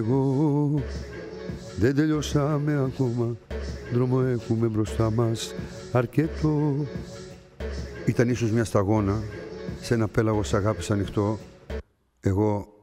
Εγώ δεν τελειώσαμε ακόμα, δρόμο έχουμε μπροστά μας αρκετό. Ήταν ίσως μια σταγόνα σε ένα πέλαγος αγάπης ανοιχτό. Εγώ